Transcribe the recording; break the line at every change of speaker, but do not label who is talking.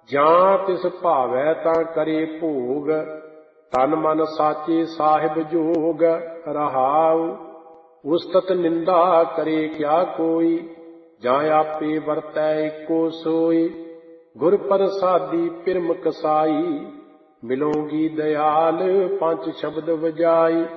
ਜਾਂ ਤਿਸ ਭਾਵੈ ਤਾਂ ਕਰੇ ਭੋਗ, ਤਨ ਮਨ ਸਾਚੇ ਸਾਹਿਬ ਜੋਗ। ਰਹਾਉ ਉਸਤਤ ਨਿੰਦਾ ਕਰੇ ਕਿਆ ਕੋਈ, ਜਾਂ ਆਪੇ ਵਰਤੈ ਏਕੋ ਸੋਈ। ਗੁਰ ਪ੍ਰਸਾਦੀ ਪਿਰਮ ਕਸਾਈ, ਮਿਲੋਗੀ ਦਇਆਲ ਪੰਜ ਸ਼ਬਦ ਵਜਾਈ।